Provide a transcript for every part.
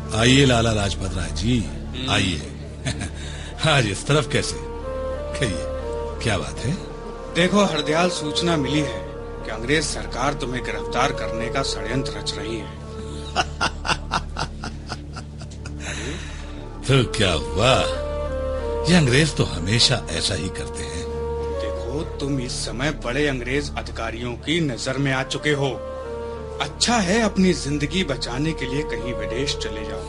आइए लाला लाजपत राय जी, आइए। आज इस तरफ कैसे? कहिए, क्या बात है? देखो हरदयाल, सूचना मिली है कि अंग्रेज सरकार तुम्हें गिरफ्तार करने का षड्यंत्र रच रही है। तो क्या हुआ? ये अंग्रेज तो हमेशा ऐसा ही करते हैं। देखो, तुम इस समय बड़े अंग्रेज अधिकारियों की नजर में आ चुके हो। अच्छा है अपनी जिंदगी बचाने के लिए कहीं विदेश चले जाओ।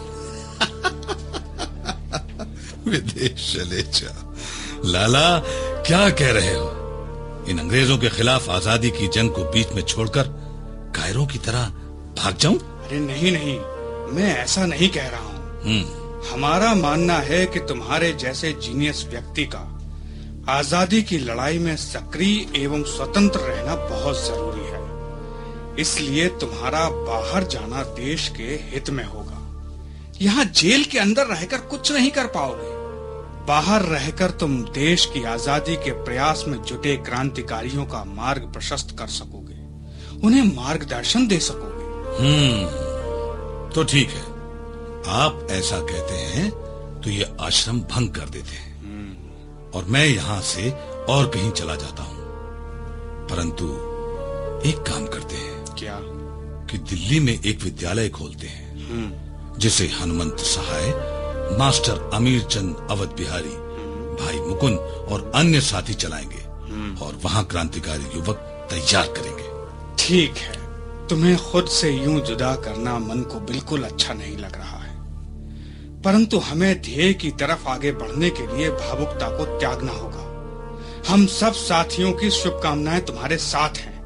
विदेश चले जाओ? लाला, क्या कह रहे हो? इन अंग्रेजों के खिलाफ आजादी की जंग को बीच में छोड़कर कायरों की तरह भाग जाऊं? अरे नहीं नहीं, मैं ऐसा नहीं कह रहा हूँ। हमारा मानना है कि तुम्हारे जैसे जीनियस व्यक्ति का आजादी की लड़ाई में सक्रिय एवं स्वतंत्र रहना बहुत जरूरी है। इसलिए तुम्हारा बाहर जाना देश के हित में होगा। यहाँ जेल के अंदर रहकर कुछ नहीं कर पाओगे। बाहर रहकर तुम देश की आजादी के प्रयास में जुटे क्रांतिकारियों का मार्ग प्रशस्त कर सकोगे, उन्हें मार्गदर्शन दे सकोगे। तो ठीक है, आप ऐसा कहते हैं तो ये आश्रम भंग कर देते हैं और मैं यहाँ से और कहीं चला जाता हूँ। परंतु एक काम करते हैं। क्या? कि दिल्ली में एक विद्यालय खोलते हैं जिसे हनुमंत सहाय, मास्टर अमीर चंद अवध बिहारी, भाई मुकुंद और अन्य साथी चलाएंगे और वहाँ क्रांतिकारी युवक तैयार करेंगे। ठीक है, तुम्हें खुद से यूं जुदा करना मन को बिल्कुल अच्छा नहीं लग रहा है, परंतु हमें ध्येय की तरफ आगे बढ़ने के लिए भावुकता को त्यागना होगा। हम सब साथियों की शुभकामनाएं तुम्हारे साथ हैं।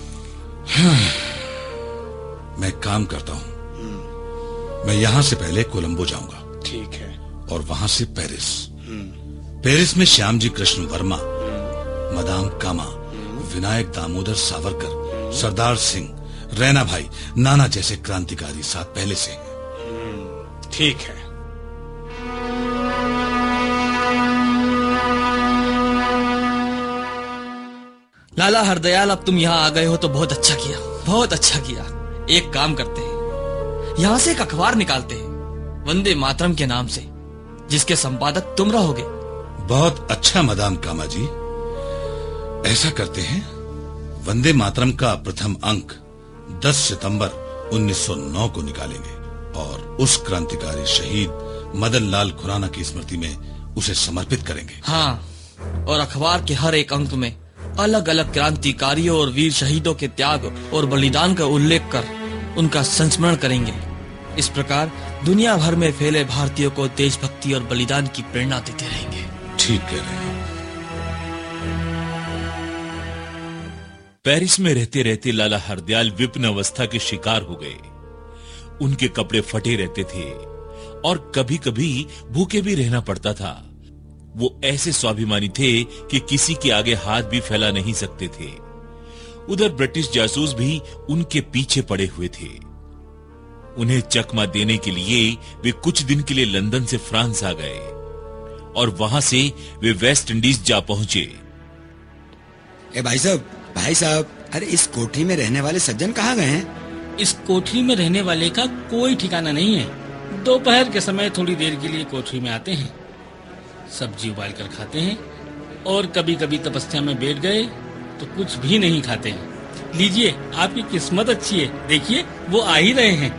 मैं काम करता हूँ। मैं यहाँ से पहले कोलंबो जाऊंगा। ठीक है। और वहाँ से पेरिस। पेरिस में श्यामजी कृष्ण वर्मा, मदाम कामा, विनायक दामोदर सावरकर, सरदार सिंह, रैना भाई, नाना जैसे क्रांतिकारी साथ पहले से हैं। ठीक है। लाला हरदयाल, अब तुम यहाँ आ गए हो तो बहुत अच्छा किया, बहुत अच्छा किया। एक काम करते हैं, यहाँ से एक अखबार निकालते हैं वंदे मातरम के नाम से, जिसके संपादक तुम रहोगे। बहुत अच्छा मदाम कामा जी, ऐसा करते हैं। वंदे मातरम का प्रथम अंक 10 सितंबर 1909 को निकालेंगे और उस क्रांतिकारी शहीद मदन लाल खुराना की स्मृति में उसे समर्पित करेंगे। हाँ, और अखबार के हर एक अंक में अलग अलग क्रांतिकारियों और वीर शहीदों के त्याग और बलिदान का उल्लेख कर उनका संस्मरण करेंगे। इस प्रकार दुनिया भर में फैले भारतीयों को देशभक्ति और बलिदान की प्रेरणा देते रहेंगे। ठीक कह रहे हैं। पेरिस में रहते रहते लाला हरदयाल विपिन अवस्था के शिकार हो गए। उनके कपड़े फटे रहते थे और कभी कभी भूखे भी रहना पड़ता था। वो ऐसे स्वाभिमानी थे कि किसी के आगे हाथ भी फैला नहीं सकते थे। उधर ब्रिटिश जासूस भी उनके पीछे पड़े हुए थे। उन्हें चकमा देने के लिए वे कुछ दिन के लिए लंदन से फ्रांस आ गए और वहां से वे वेस्ट इंडीज जा पहुंचे। भाई साहब, अरे इस कोठरी में रहने वाले सज्जन कहाँ गए हैं? इस कोठरी में रहने वाले का कोई ठिकाना नहीं है। दोपहर के समय थोड़ी देर के लिए कोठरी में आते हैं, सब्जी उबाल कर खाते हैं और कभी कभी तपस्या में बैठ गए तो कुछ भी नहीं खाते हैं। लीजिए, आपकी किस्मत अच्छी है, देखिए वो आ ही रहे हैं।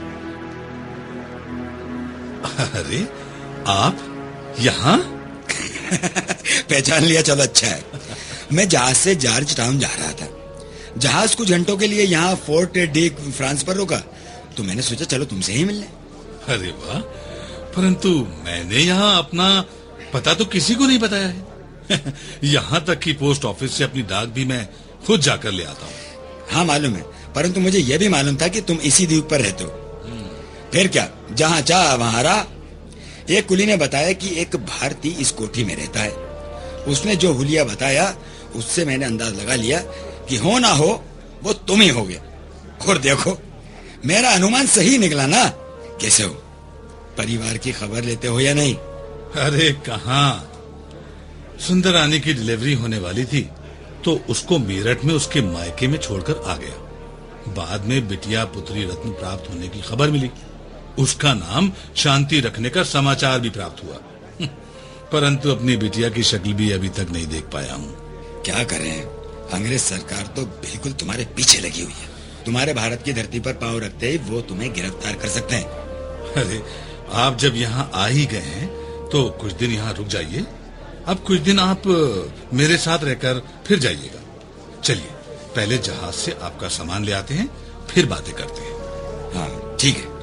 अरे आप यहाँ? पहचान लिया, चलो अच्छा है। मैं जहाज से जॉर्ज टाउन जा रहा था। जहाज कुछ घंटों के लिए यहाँ फोर्ट डी फ्रांस पर रुका तो मैंने सोचा चलो तुमसे ही मिल लें। अरे वाह, परंतु मैंने यहाँ अपना पता तो किसी को नहीं बताया है। यहाँ तक कि पोस्ट ऑफिस से अपनी डाक भी मैं खुद जाकर ले आता हूँ। हाँ मालूम है, परंतु मुझे यह भी मालूम था कि तुम इसी द्वीप पर रहते हो। फिर क्या, जहाँ चाह वहाँ रहा। एक कुली ने बताया कि एक भारतीय इस कोठी में रहता है। उसने जो हुलिया बताया उससे मैंने अंदाज लगा लिया कि हो ना हो वो तुम ही होगे। और देखो मेरा अनुमान सही निकला ना। कैसे हो, परिवार की खबर लेते हो या नहीं? अरे कहाँ, सुंदर रानी की डिलीवरी होने वाली थी तो उसको मेरठ में उसके मायके में छोड़कर आ गया। बाद में बिटिया पुत्री रत्न प्राप्त होने की खबर मिली उसका नाम शांति रखने का समाचार भी प्राप्त हुआ, परंतु अपनी बिटिया की शक्ल भी अभी तक नहीं देख पाया हूँ। क्या करें, अंग्रेज सरकार तो बिल्कुल तुम्हारे पीछे लगी हुई है। तुम्हारे भारत की धरती पर पांव रखते ही वो तुम्हें गिरफ्तार कर सकते हैं। अरे आप जब यहाँ आ ही गए हैं तो कुछ दिन यहाँ रुक जाइए। अब कुछ दिन आप मेरे साथ रहकर फिर जाइएगा। चलिए पहले जहाज से आपका सामान ले आते हैं, फिर बातें करते हैं। हाँ ठीक है।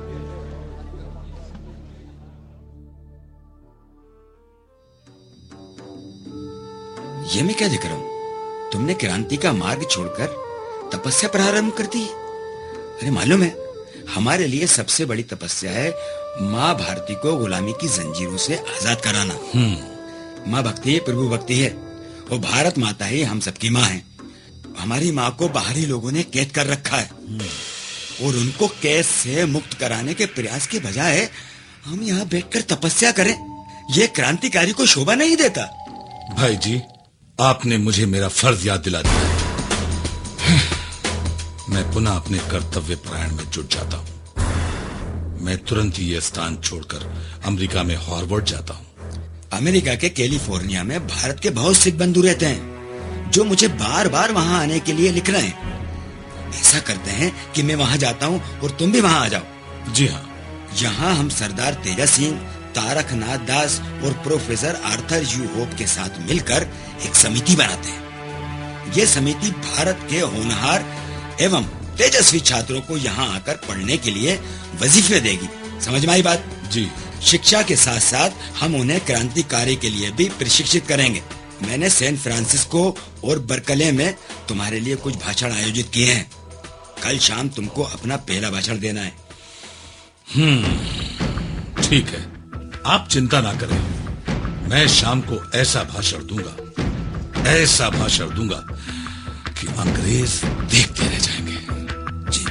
ये मैं क्या देख रहा हूँ? तुमने क्रांति का मार्ग छोड़कर तपस्या प्रारंभ कर दी। अरे मालूम है, हमारे लिए सबसे बड़ी तपस्या है माँ भारती को गुलामी की जंजीरों से आजाद कराना। माँ भक्ति प्रभु भक्ति है, वो भारत माता ही हम सबकी माँ है। हमारी माँ को बाहरी लोगों ने कैद कर रखा है और उनको कैद से मुक्त कराने के प्रयास के बजाय हम यहाँ बैठकर तपस्या करें, ये क्रांतिकारी को शोभा नहीं देता। भाई जी, आपने मुझे मेरा फर्ज याद दिला दिया। मैं पुनः अपने कर्तव्य परायण में जुट जाता हूँ। मैं तुरंत ही यह स्थान छोड़कर अमेरिका में हॉर्वर्ड जाता हूँ। अमेरिका के कैलिफोर्निया में भारत के बहुत सिख बंधु रहते हैं जो मुझे बार बार वहाँ आने के लिए लिख रहे हैं। ऐसा करते हैं कि मैं वहाँ जाता हूँ और तुम भी वहाँ आ जाओ। जी हाँ। यहाँ हम सरदार तेजा सिंह, तारकनाथ दास और प्रोफेसर आर्थर यू होप के साथ मिलकर एक समिति बनाते हैं। ये समिति भारत के होनहार एवं तेजस्वी छात्रों को यहाँ आकर पढ़ने के लिए वजीफे देगी। समझ में आई बात? जी। शिक्षा के साथ साथ हम उन्हें क्रांतिकारी के लिए भी प्रशिक्षित करेंगे। मैंने सैन फ्रांसिस्को और बर्कले में तुम्हारे लिए कुछ भाषण आयोजित किए हैं। कल शाम तुमको अपना पहला भाषण देना है। ठीक है, आप चिंता ना करें। मैं शाम को ऐसा भाषण दूंगा कि अंग्रेज देखते रह जाएंगे। जी।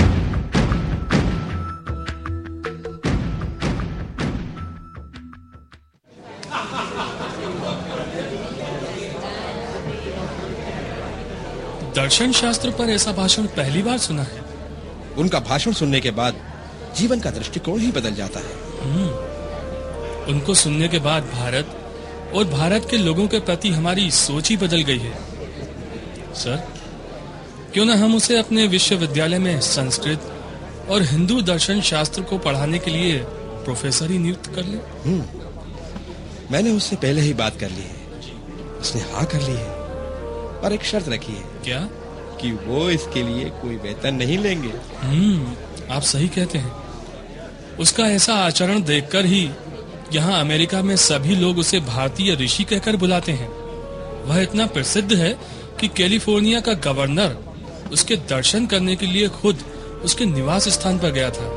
दर्शन शास्त्र पर ऐसा भाषण पहली बार सुना है। उनका भाषण सुनने के बाद जीवन का दृष्टिकोण ही बदल जाता है। उनको सुनने के बाद भारत और भारत के लोगों के प्रति हमारी सोच ही बदल गई है। सर, क्यों ना हम उसे अपने विश्वविद्यालय में संस्कृत और हिंदू दर्शन शास्त्र को पढ़ाने के लिए प्रोफेसर ही नियुक्त कर लें? मैंने उससे पहले ही बात कर ली है। उसने हाँ कर ली है, पर एक शर्त रखी है। क्या? कि वो इसके लिए कोई वेतन नहीं लेंगे। आप सही कहते हैं। उसका ऐसा आचरण देखकर ही यहाँ अमेरिका में सभी लोग उसे भारतीय ऋषि कहकर बुलाते हैं। वह इतना प्रसिद्ध है कि कैलिफोर्निया का गवर्नर उसके दर्शन करने के लिए खुद उसके निवास स्थान पर गया था।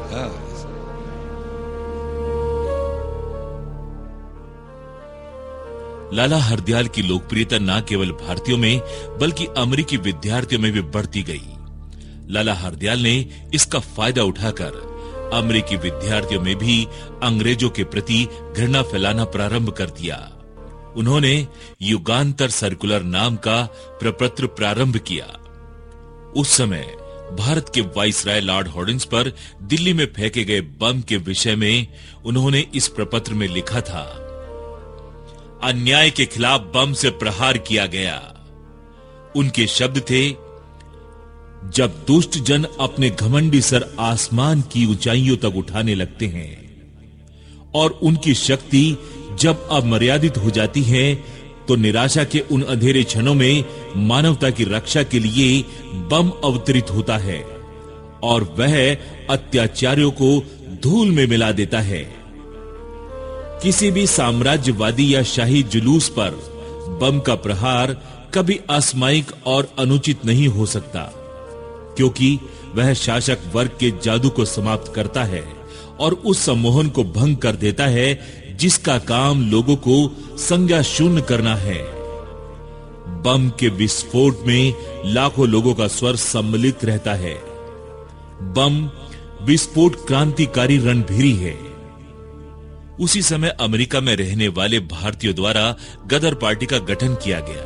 लाला हरदयाल की लोकप्रियता न केवल भारतीयों में बल्कि अमेरिकी विद्यार्थियों में भी बढ़ती गई। लाला हरदयाल ने इसका फायदा उठाकर अमेरिकी विद्यार्थियों में भी अंग्रेजों के प्रति घृणा फैलाना प्रारंभ कर दिया। उन्होंने युगांतर सर्कुलर नाम का प्रपत्र प्रारंभ किया। उस समय भारत के वाइसराय लॉर्ड हॉर्डिंस पर दिल्ली में फेंके गए बम के विषय में उन्होंने इस प्रपत्र में लिखा था, अन्याय के खिलाफ बम से प्रहार किया गया। उनके शब्द थे, जब दुष्ट जन अपने घमंडी सर आसमान की ऊंचाइयों तक उठाने लगते हैं और उनकी शक्ति जब अमर्यादित हो जाती है तो निराशा के उन अंधेरे क्षणों में मानवता की रक्षा के लिए बम अवतरित होता है और वह अत्याचारियों को धूल में मिला देता है। किसी भी साम्राज्यवादी या शाही जुलूस पर बम का प्रहार कभी असामयिक और अनुचित नहीं हो सकता, क्योंकि वह शासक वर्ग के जादू को समाप्त करता है और उस सम्मोहन को भंग कर देता है जिसका काम लोगों को संज्ञा शून्य करना है। बम के विस्फोट में लाखों लोगों का स्वर सम्मिलित रहता है। बम विस्फोट क्रांतिकारी रणभेरी है। उसी समय अमेरिका में रहने वाले भारतीयों द्वारा गदर पार्टी का गठन किया गया,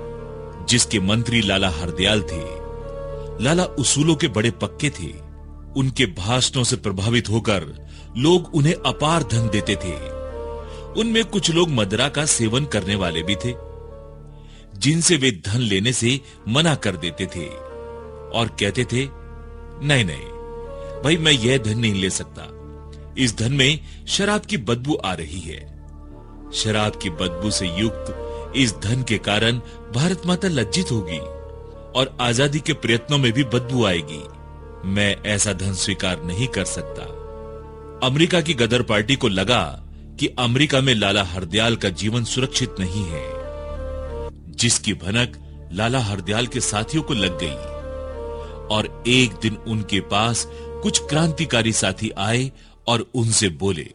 जिसके मंत्री लाला हरदयाल थे। लाला उसूलों के बड़े पक्के थे। उनके भाषणों से प्रभावित होकर लोग उन्हें अपार धन देते थे। उनमें कुछ लोग मदिरा का सेवन करने वाले भी थे, जिनसे वे धन लेने से मना कर देते थे और कहते थे, नहीं नहीं भाई, मैं यह धन नहीं ले सकता, इस धन में शराब की बदबू आ रही है। शराब की बदबू से युक्त इस धन के कारण भारत माता लज्जित होगी और आजादी के प्रयत्नों में भी बदबू आएगी। मैं ऐसा धन स्वीकार नहीं कर सकता। अमेरिका की गदर पार्टी को लगा कि अमेरिका में लाला हरदयाल का जीवन सुरक्षित नहीं है, जिसकी भनक लाला हरदयाल के साथियों को लग गई और एक दिन उनके पास कुछ क्रांतिकारी साथी आए और उनसे बोले,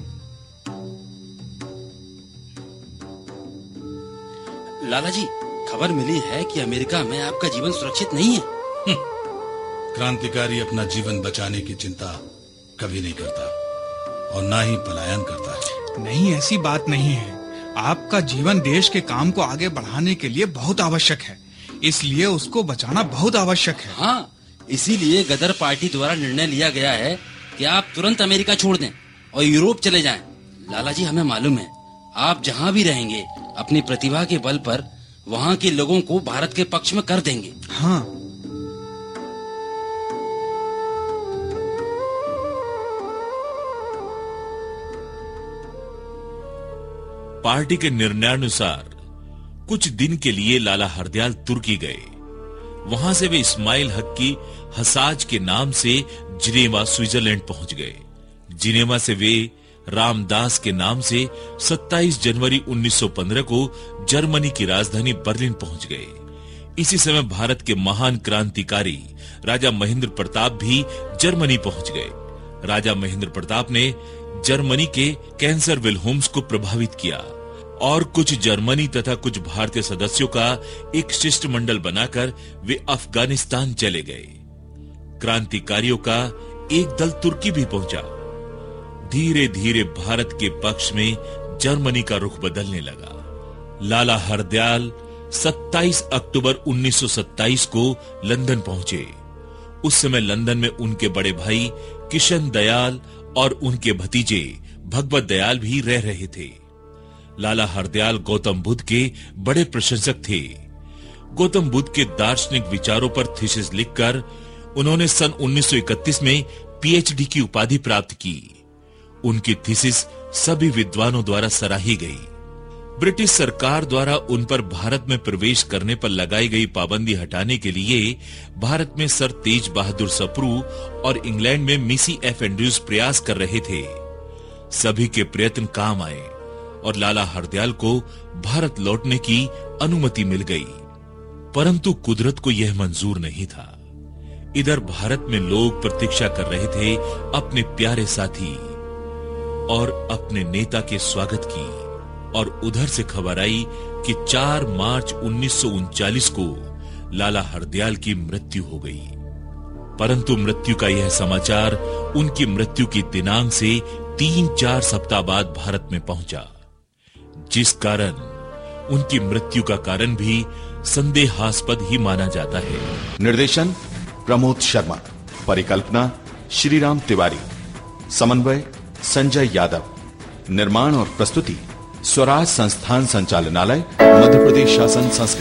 लाला जी, खबर मिली है कि अमेरिका में आपका जीवन सुरक्षित नहीं है। क्रांतिकारी अपना जीवन बचाने की चिंता कभी नहीं करता और ना ही पलायन करता है। नहीं, ऐसी बात नहीं है। आपका जीवन देश के काम को आगे बढ़ाने के लिए बहुत आवश्यक है, इसलिए उसको बचाना बहुत आवश्यक है। हाँ, इसीलिए गदर पार्टी द्वारा निर्णय लिया गया है कि आप तुरंत अमेरिका छोड़ दें और यूरोप चले जाएं। लाला जी, हमें मालूम है आप जहाँ भी रहेंगे अपनी प्रतिभा के बल पर वहाँ के लोगों को भारत के पक्ष में कर देंगे। हाँ, पार्टी के निर्णयानुसार कुछ दिन के लिए लाला हरदयाल तुर्की गए। वहां से वे इस्माइल हक की हसाज के नाम से जिनेवा, स्विट्जरलैंड पहुंच गए। जिनेवा से वे रामदास के नाम से 27 जनवरी 1915 को जर्मनी की राजधानी बर्लिन पहुंच गए। इसी समय भारत के महान क्रांतिकारी राजा महेंद्र प्रताप भी जर्मनी पहुंच गए। राजा महेंद्र प्रताप ने जर्मनी के कैंसर विल्होम्स को प्रभावित किया और कुछ जर्मनी तथा कुछ भारतीय सदस्यों का एक शिष्टमंडल बनाकर वे अफगानिस्तान चले गए। क्रांतिकारियों का एक दल तुर्की भी पहुंचा। धीरे धीरे भारत के पक्ष में जर्मनी का रुख बदलने लगा। लाला हरदयाल 27 अक्टूबर 1927 को लंदन पहुंचे। उस समय लंदन में उनके बड़े भाई किशन दयाल और उनके भतीजे भगवत दयाल भी रह रहे थे। लाला हरदयाल गौतम बुद्ध के बड़े प्रशंसक थे। गौतम बुद्ध के दार्शनिक विचारों पर थीसिस लिखकर उन्होंने सन 1931 में पीएचडी की उपाधि प्राप्त की। उनकी थीसिस सभी विद्वानों द्वारा सराही गई। ब्रिटिश सरकार द्वारा उन पर भारत में प्रवेश करने पर लगाई गई पाबंदी हटाने के लिए भारत में सर तेज बहादुर सप्रू और इंग्लैंड में मिसी एफ एंड्रयूज प्रयास कर रहे थे। सभी के प्रयत्न काम आए और लाला हरदयाल को भारत लौटने की अनुमति मिल गई, परंतु कुदरत को यह मंजूर नहीं था। इधर भारत में लोग प्रतीक्षा कर रहे थे अपने प्यारे साथी और अपने नेता के स्वागत की, और उधर से खबर आई कि 4 मार्च 1939 को लाला हरदयाल की मृत्यु हो गई। परंतु मृत्यु का यह समाचार उनकी मृत्यु की दिनांक से 3-4 सप्ताह बाद भारत में पहुंचा, जिस कारण उनकी मृत्यु का कारण भी संदेहास्पद ही माना जाता है। निर्देशन प्रमोद शर्मा, परिकल्पना श्रीराम तिवारी, समन्वय संजय यादव, निर्माण और प्रस्तुति स्वराज संस्थान संचालनालय, मध्य प्रदेश शासन संस्कृत